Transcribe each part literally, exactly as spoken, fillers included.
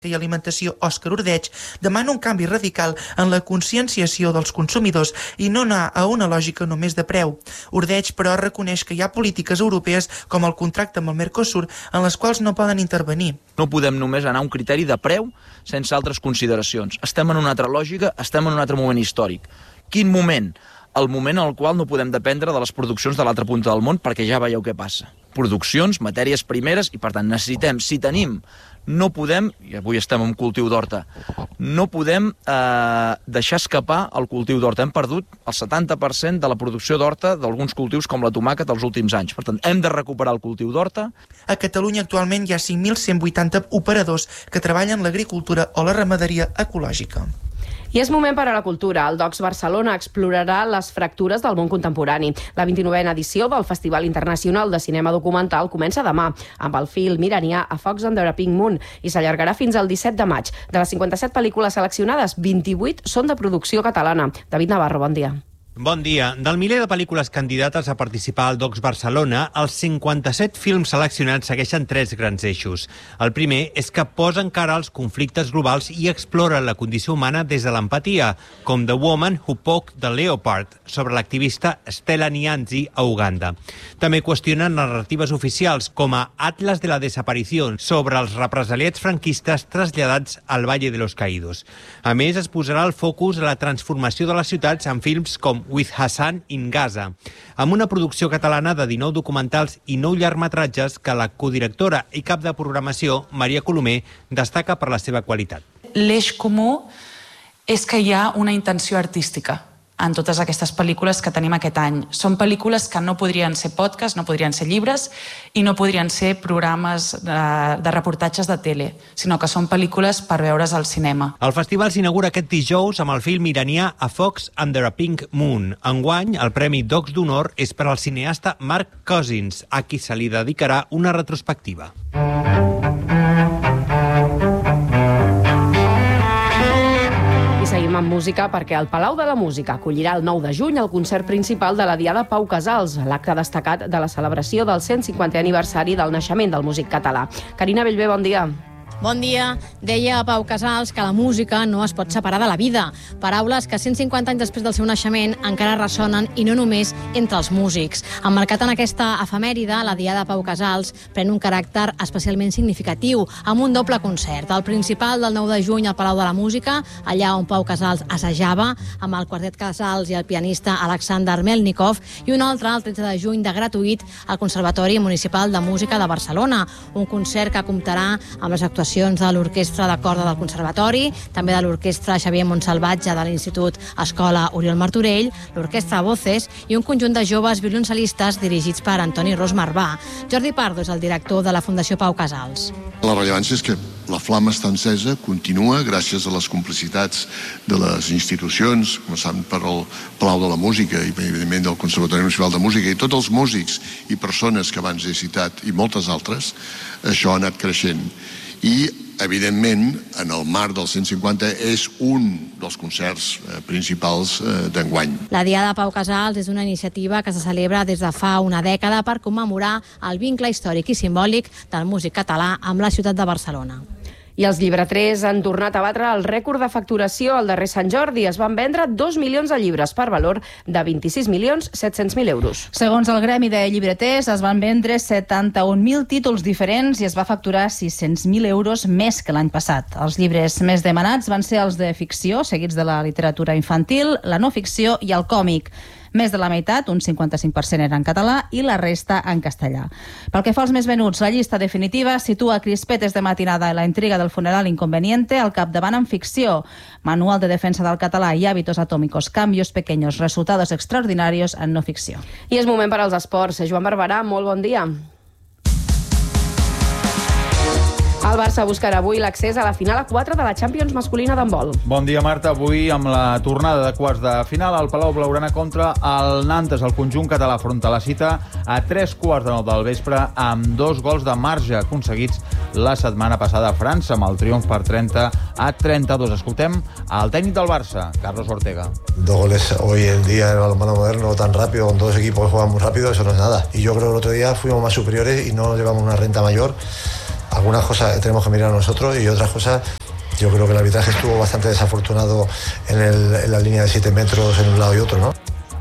i alimentació Òscar Ordeig demana un canvi radical en la conscienciació dels consumidors i no anar a una lògica només de preu. Ordeig, però, reconeix que hi ha polítiques europees com el contracte amb el Mercosur en les quals no poden intervenir. No podem només anar a un criteri de preu sense altres consideracions. Estem en una altra lògica, estem en un altre moment històric. Quin moment? El moment en el qual no podem dependre de les produccions de l'altra punta del món perquè ja veieu què passa. Produccions, matèries primeres i, per tant, necessitem, si tenim, no podem, i avui estem en cultiu d'horta, no podem eh, deixar escapar el cultiu d'horta. Hem perdut el setanta per cent de la producció d'horta d'alguns cultius com la tomàquet els últims anys. Per tant, hem de recuperar el cultiu d'horta. A Catalunya actualment hi ha cinc mil cent vuitanta operadors que treballen l'agricultura o la ramaderia ecològica. I és moment per a la cultura. El Docs Barcelona explorarà les fractures del món contemporani. La vint-i-novena edició del Festival Internacional de Cinema Documental comença demà, amb el film iranià A Fox Under a Pink Moon, i s'allargarà fins al disset de maig. De les cinquanta-set pel·lícules seleccionades, vint-i-vuit són de producció catalana. David Navarro, bon dia. Bon dia. Del miler de pel·lícules candidates a participar al Docs Barcelona, els cinquanta-set films seleccionats segueixen tres grans eixos. El primer és que posen cara als conflictes globals i exploren la condició humana des de l'empatia, com The Woman Who Poked the Leopard, sobre l'activista Stella Nianzi a Uganda. També qüestionen narratives oficials, com a Atlas de la Desaparició, sobre els represaliats franquistes traslladats al Valle de los Caídos. A més, es posarà el focus a la transformació de les ciutats en films com With Hassan in Gaza, amb una producció catalana de dinou documentals i nou llargmetratges que la codirectora i cap de programació, Maria Colomer, destaca per la seva qualitat. L'eix comú és que hi ha una intenció artística en totes aquestes pel·lícules que tenim aquest any. Són pel·lícules que no podrien ser podcasts, no podrien ser llibres i no podrien ser programes de, de reportatges de tele, sinó que són pel·lícules per veure's al cinema. El festival s'inaugura aquest dijous amb el film iranià A Fox Under a Pink Moon. Enguany, el Premi Docs d'Honor és per al cineasta Mark Cousins, a qui se li dedicarà una retrospectiva. Seguim amb música perquè el Palau de la Música acollirà el nou de juny el concert principal de la Diada Pau Casals, l'acte destacat de la celebració del cent cinquantè aniversari del naixement del músic català. Carina Bellver, bon dia. Bon dia. Deia Pau Casals que la música no es pot separar de la vida. Paraules que cent cinquanta anys després del seu naixement encara ressonen i no només entre els músics. Emmarcat en aquesta efemèride, la Diada Pau Casals pren un caràcter especialment significatiu, amb un doble concert. El principal del nou de juny al Palau de la Música, allà on Pau Casals assajava, amb el quartet Casals i el pianista Alexander Melnikov, i un altre, el tretze de juny, de gratuït al Conservatori Municipal de Música de Barcelona. Un concert que comptarà amb les actuacions de l'Orquestra de Corda del Conservatori, també de l'Orquestra Xavier Montsalvatge de l'Institut Escola Oriol Martorell, l'Orquestra Voces i un conjunt de joves violoncelistes dirigits per Antoni Ros Marbà. Jordi Pardo és el director de la Fundació Pau Casals. La rellevància és que la flama està encesa, continua gràcies a les complicitats de les institucions, començant per el Palau de la Música i, evidentment, del Conservatori Municipal de Música, i tots els músics i persones que abans he citat i moltes altres. Això ha anat creixent. I, evidentment, en el marc del cent cinquanta és un dels concerts principals d'enguany. La Diada Pau Casals és una iniciativa que se celebra des de fa una dècada per commemorar el vincle històric i simbòlic del músic català amb la ciutat de Barcelona. I els llibreters han tornat a batre el rècord de facturació al darrer Sant Jordi. Es van vendre dos milions de llibres per valor de vint-i-sis milions set-cents mil euros. Segons el Gremi de Llibreters, es van vendre setanta-un mil títols diferents i es va facturar sis-cents mil euros més que l'any passat. Els llibres més demanats van ser els de ficció, seguits de la literatura infantil, la no ficció i el còmic. Més de la meitat, un cinquanta-cinc per cent, era en català i la resta en castellà. Pel que fa als més venuts, la llista definitiva situa Crispetes de matinada i la intriga del funeral inconveniente al capdavant en ficció, Manual de defensa del català i Hábitos atómicos, cambios pequeños, resultados extraordinarios en no ficció. I és moment per als esports. Joan Barberà, molt bon dia. El Barça buscarà avui l'accés a la final a quatre de la Champions masculina d'handbol. Bon dia, Marta. Avui, amb la tornada de quarts de final, el Palau Blaugrana contra el Nantes. El conjunt català afronta la cita a tres quarts de nou del vespre amb dos gols de marge aconseguits la setmana passada a França, amb el triomf per trenta a trenta-dos. Escoltem al tècnic del Barça, Carlos Ortega. Dos goles hoy en día en el balonmano moderno tan rápido, con dos equipos que juegan muy rápido, eso no es nada. Y yo creo que el otro día fuimos más superiores y no nos llevamos una renta mayor. algunas cosas tenemos que mirar nosotros y otras cosas. Yo creo que el arbitraje estuvo bastante desafortunado en, el, en la línea de siete metros en un lado y otro, ¿no?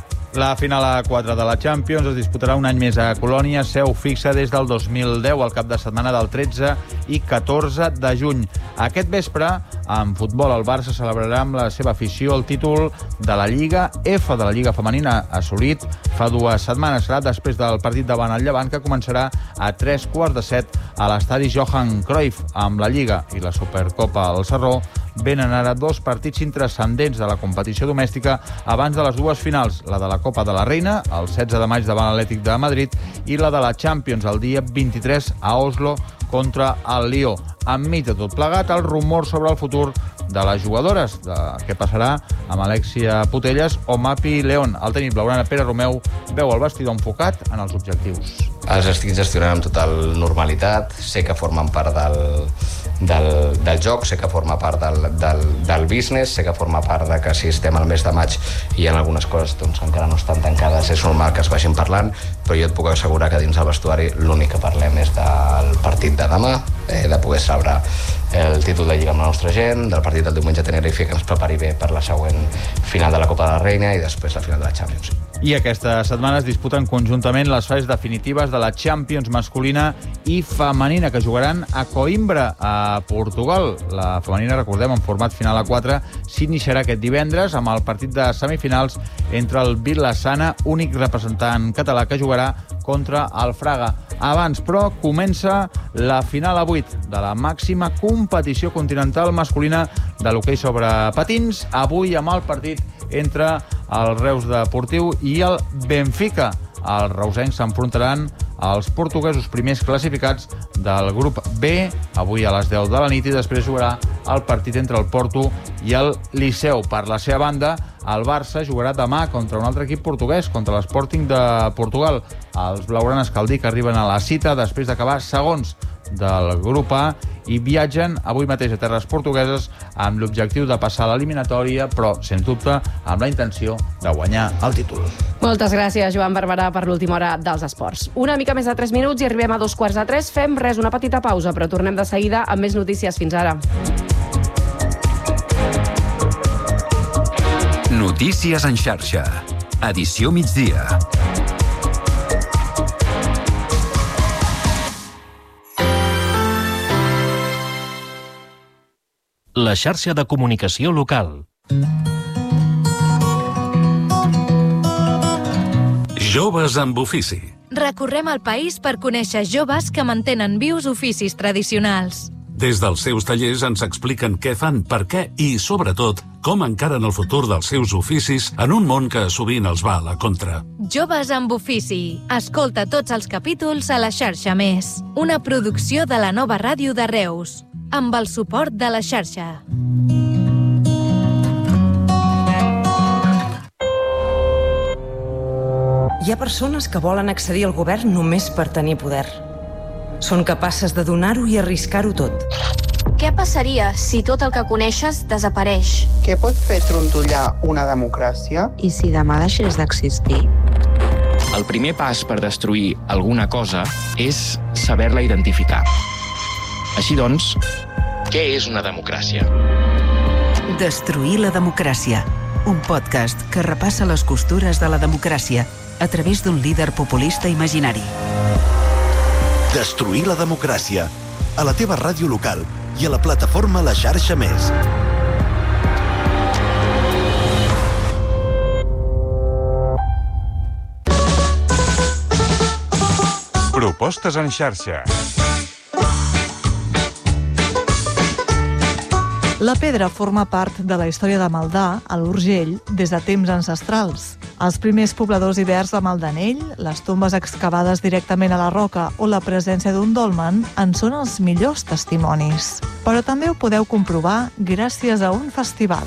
La final a quatre de la Champions es disputarà un any més a Colònia, seu fixa des del dos mil deu, al cap de setmana del tretze i catorze de juny. Aquest vespre, en futbol, el Barça celebrarà amb la seva afició el títol de la Lliga F, de la Lliga Femenina, assolit fa dues setmanes. Serà després del partit davant el Llevant, que començarà a tres quarts de set a l'estadi Johan Cruyff. Amb la Lliga i la Supercopa al Sarró, venen ara dos partits intranscendents de la competició domèstica abans de les dues finals, la de la Copa de la Reina, el setze de maig davant l'Atlètic de Madrid, i la de la Champions, el dia vint-i-tres a Oslo contra el Lió. Enmig de tot plegat, el rumor sobre el futur de les jugadores, de què passarà amb Alexia Putellas o Mapi León. El tècnic blaugrana Pere Romeu veu el vestidor enfocat en els objectius. Els estic gestionant amb total normalitat, sé que formen part del, del, del joc, sé que forma part del, del, del business, sé que forma part de que si estem al mes de maig i hi ha algunes coses doncs, que encara no estan tancades, és normal que es vagin parlant, però jo et puc assegurar que dins del vestuari l'únic que parlem és del partit de demà, eh, de poder celebrar el títol de Lliga amb la nostra gent, del partit del diumenge a Tenerife, que ens prepari bé per la següent final de la Copa de la Reina i després la final de la Champions. I aquesta setmana es disputen conjuntament les fases definitives de la Champions masculina i femenina, que jugaran a Coimbra, a Portugal. La femenina, recordem, en format final a quatre, s'iniciarà aquest divendres amb el partit de semifinals entre el Vila-sana, únic representant català, que jugarà contra el Fraga. Abans, però, comença la final a vuit de la màxima competició continental masculina de l'hoquei sobre patins, avui amb el partit entre el Reus Deportiu i el Benfica. Els reusencs s'enfrontaran als portuguesos primers classificats del grup B, avui a les deu de la nit, i després jugarà el partit entre el Porto i el Liceu. Per la seva banda, el Barça jugarà demà contra un altre equip portuguès, contra l'Sporting de Portugal. Els blaugranes, cal dir, que arriben a la cita després d'acabar segons del grup A i viatgen avui mateix a terres portugueses amb l'objectiu de passar a l'eliminatòria, però, sens dubte, amb la intenció de guanyar el títol. Moltes gràcies, Joan Barberà, per l'última hora dels esports. Una mica més de tres minuts i arribem a dos quarts de tres. Fem res, una petita pausa, però tornem de seguida amb més notícies. Fins ara. Notícies en xarxa. Edició migdia. La xarxa de comunicació local. Joves amb ofici. Recorrem el país per conèixer joves que mantenen vius oficis tradicionals. Des dels seus tallers ens expliquen què fan, per què i, sobretot, com encaren el futur dels seus oficis en un món que sovint els va a la contra. Joves amb ofici. Escolta tots els capítols a la xarxa Més, una producció de la Nova Ràdio de Reus, amb el suport de la xarxa. Hi ha persones que volen accedir al govern només per tenir poder. Són capaces de donar-ho i arriscar-ho tot. Què passaria si tot el que coneixes desapareix? Què pot fer trontollar una democràcia? I si demà deixés d'existir? El primer pas per destruir alguna cosa és saber-la identificar. Així doncs, què és una democràcia? Destruir la democràcia. Un podcast que repassa les costures de la democràcia a través d'un líder populista imaginari. Destruir la democràcia. A la teva ràdio local i a la plataforma La Xarxa Més. Propostes en xarxa. La pedra forma part de la història de Maldà, a l'Urgell, des de temps ancestrals. Els primers pobladors ibers de Maldanell, les tombes excavades directament a la roca o la presència d'un dolmen en són els millors testimonis. Però també ho podeu comprovar gràcies a un festival.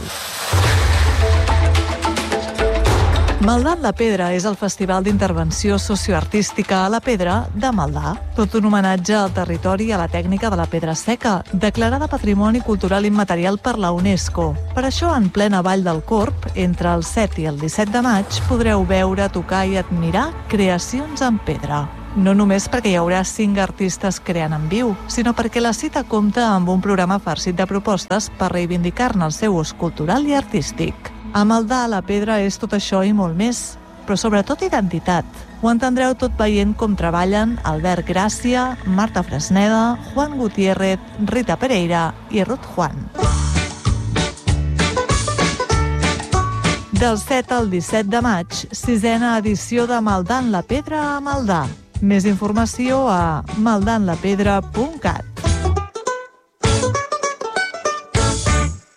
Maldà en la Pedra és el festival d'intervenció socioartística a la pedra de Maldà. Tot un homenatge al territori i a la tècnica de la pedra seca, declarada Patrimoni Cultural Immaterial per la UNESCO. Per això, en plena Vall del Corb, entre el set i el disset de maig, podreu veure, tocar i admirar creacions en pedra. No només perquè hi haurà cinc artistes creant en viu, sinó perquè la cita compta amb un programa farcit de propostes per reivindicar-ne el seu ús cultural i artístic. A Maldà, la pedra és tot això i molt més, però sobretot identitat. Ho entendreu tot veient com treballen Albert Gràcia, Marta Fresneda, Juan Gutiérrez, Rita Pereira i Ruth Juan. Del set al disset de maig, sisena edició de Maldà en la Pedra a Maldà. Més informació a maldanlapedra punt cat.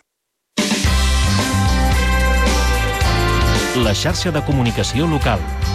La xarxa de comunicació local.